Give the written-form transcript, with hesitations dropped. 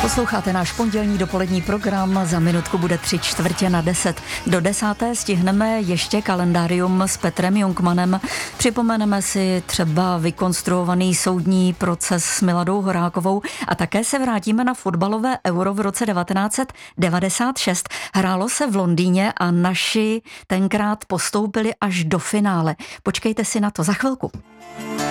Posloucháte náš pondělní dopolední program, za minutku bude 9:45. Do 10. stihneme ještě kalendárium s Petrem Jonkmanem. Připomeneme si třeba vykonstruovaný soudní proces s Miladou Horákovou a také se vrátíme na fotbalové Euro v roce 1996. Hrálo se v Londýně a naši tenkrát postoupili až do finále. Počkejte si na to za chvilku.